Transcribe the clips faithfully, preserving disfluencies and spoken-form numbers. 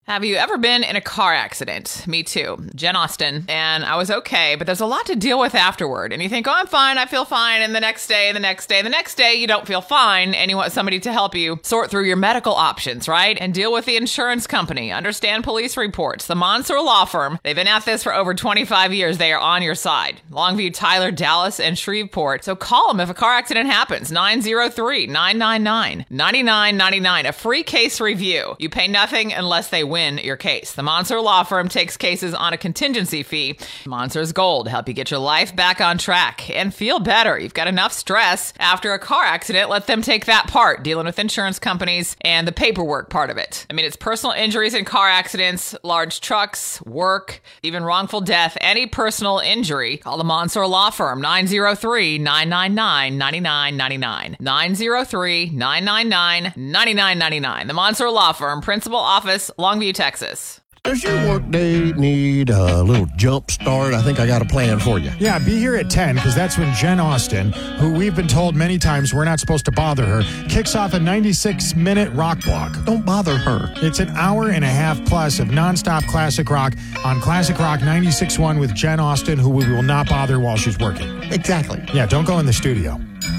Have you ever been in a car accident? Me too. Jen Austen. And I was okay, but there's a lot to deal with afterward. And you think, oh, I'm fine, I feel fine. And the next day, the next day, the next day, you don't feel fine. And you want somebody to help you sort through your medical options, right? And deal with the insurance company. Understand police reports. The Monsoor Law Firm. They've been at this for over twenty-five years. They are on your side. Longview, Tyler, Dallas, and Shreveport. So call them if a car accident happens. nine oh three, nine nine nine, nine nine nine nine. A free case review. You pay nothing unless they win your case. The Monsoor Law Firm takes cases on a contingency fee. Monsoor's Gold help you get your life back on track and feel better. You've got enough stress after a car accident. Let them take that part, dealing with insurance companies and the paperwork part of it. I mean, it's personal injuries and car accidents, large trucks, work, even wrongful death, any personal injury. Call the Monsoor Law Firm, nine oh three, nine nine nine, nine nine nine nine. nine oh three, nine nine nine, nine nine nine nine. The Monsoor Law Firm, Principal Office, Longview, Texas. Does your workday need a little jump start? I think I got a plan for you. Yeah, be here at ten, because that's when Jen Austen, who we've been told many times we're not supposed to bother her, kicks off a ninety-six minute rock block. Don't bother her. It's an hour and a half plus of nonstop classic rock on Classic Rock ninety-six point one with Jen Austen, who we will not bother while she's working. Exactly. Yeah, don't go in the studio.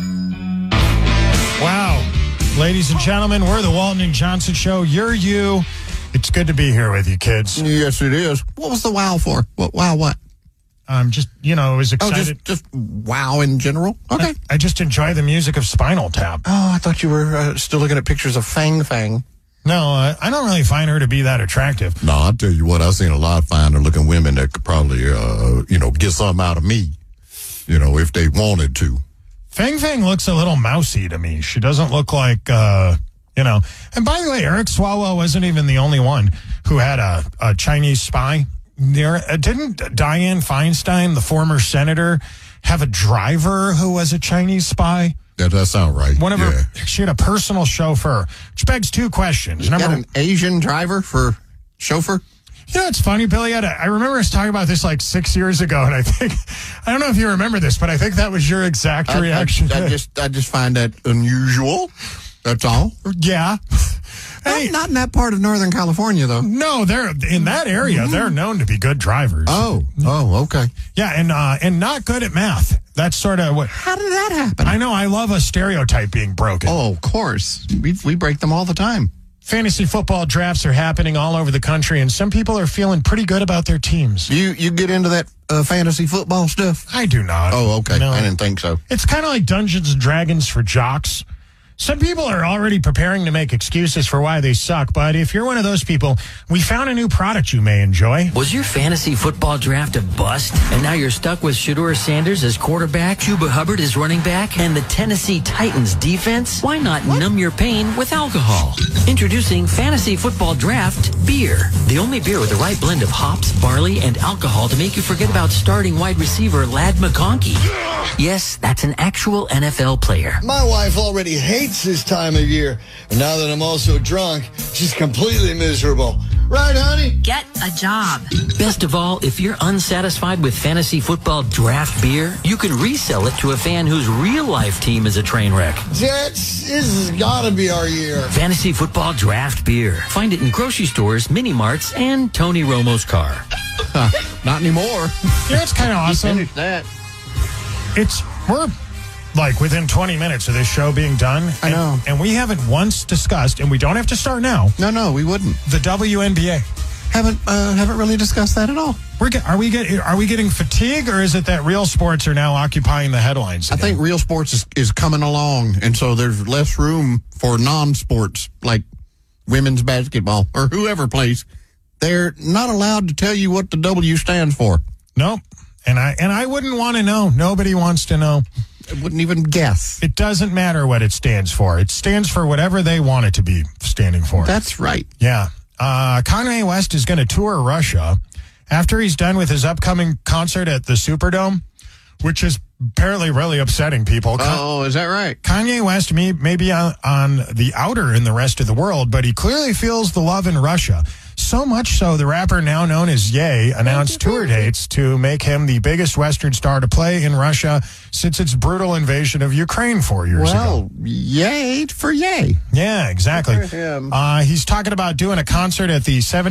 Wow. Ladies and gentlemen, we're the Walton and Johnson Show. You're you. It's good to be here with you, kids. Yes, it is. What was the wow for? What wow what? I'm um, just, you know, I was excited. Oh, just, just wow in general? Okay. I, I just enjoy the music of Spinal Tap. Oh, I thought you were uh, still looking at pictures of Fang Fang. No, uh, I don't really find her to be that attractive. No, I'll tell you what, I've seen a lot of finer-looking women that could probably, uh, you know, get something out of me, you know, if they wanted to. Fang Fang looks a little mousy to me. She doesn't look like... Uh, You know, and by the way, Eric Swalwell wasn't even the only one who had a, a Chinese spy. There, uh, didn't Dianne Feinstein, the former senator, have a driver who was a Chinese spy? That does sound right. One of yeah. her, she had a personal chauffeur, which begs two questions. You Number got an Asian driver for chauffeur? You know, it's funny, Billy. I, I remember us talking about this like six years ago, and I think, I don't know if you remember this, but I think that was your exact I, reaction. I, I just, I just find that unusual. That's all. Yeah. Hey, not, not in that part of Northern California, though. No, they're in that area. They're known to be good drivers. Oh, oh, okay. Yeah, and uh, and not good at math. That's sort of what. How did that happen? I know. I love a stereotype being broken. Oh, of course. We we break them all the time. Fantasy football drafts are happening all over the country, and some people are feeling pretty good about their teams. You you get into that uh, fantasy football stuff? I do not. Oh, okay. No. I didn't think so. It's kind of like Dungeons and Dragons for jocks. Some people are already preparing to make excuses for why they suck, but if you're one of those people, we found a new product you may enjoy. Was your fantasy football draft a bust? And now you're stuck with Shedeur Sanders as quarterback, Chuba Hubbard as running back, and the Tennessee Titans defense? Why not what? numb your pain with alcohol? Introducing Fantasy Football Draft Beer. The only beer with the right blend of hops, barley, and alcohol to make you forget about starting wide receiver Ladd McConkey. Yes, that's an actual N F L player. My wife already hates this time of year. And now that I'm also drunk, she's completely miserable. Right, honey? Get a job. Best of all, if you're unsatisfied with fantasy football draft beer, you can resell it to a fan whose real-life team is a train wreck. Jets, this has got to be our year. Fantasy football draft beer. Find it in grocery stores, mini-marts, and Tony Romo's car. Huh, not anymore. Yeah, it's kind of awesome. You finished that. It's, we're like within twenty minutes of this show being done. I and, know. And we haven't once discussed, and we don't have to start now. No, no, we wouldn't. The W N B A. Haven't uh, haven't really discussed that at all. We're get, are we get, are we getting fatigue, or is it that real sports are now occupying the headlines again? I think real sports is, is coming along, and so there's less room for non-sports like women's basketball or whoever plays. They're not allowed to tell you what the W stands for. Nope. And I and I wouldn't want to know. Nobody wants to know. I wouldn't even guess. It doesn't matter what it stands for. It stands for whatever they want it to be standing for. That's right. Yeah. Uh, Kanye West is going to tour Russia after he's done with his upcoming concert at the Superdome, which is apparently really upsetting people. Oh, is that right? Kanye West may, may be on, on the outer in the rest of the world, but he clearly feels the love in Russia. So much so, the rapper now known as Ye announced tour dates to make him the biggest Western star to play in Russia since its brutal invasion of Ukraine four years well, ago. Well, yay for Ye. Yeah, exactly. For him. Uh, he's talking about doing a concert at the seventy